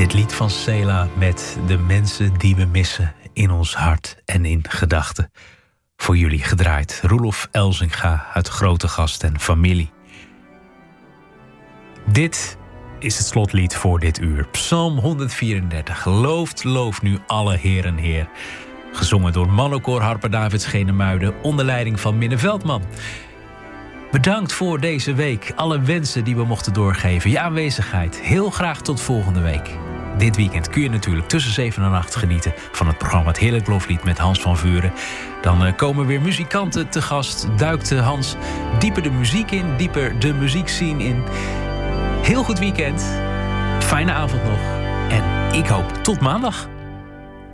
Dit lied van Cela met de mensen die we missen in ons hart en in gedachten. Voor jullie gedraaid. Roelof Elzinga uit Grote Gast en Familie. Dit is het slotlied voor dit uur. Psalm 134. Looft nu alle Heer en Heer. Gezongen door mannenkoor Harper David Schenemuiden onder leiding van Minne Veldman. Bedankt voor deze week. Alle wensen die we mochten doorgeven. Je aanwezigheid. Heel graag tot volgende week. Dit weekend kun je natuurlijk tussen 7 en 8 genieten van het programma Het Heerlijk Loflied met Hans van Vuren. Dan komen weer muzikanten te gast. Duikt Hans dieper de muziek in, dieper de muziekscene in. Heel goed weekend. Fijne avond nog. En ik hoop tot maandag.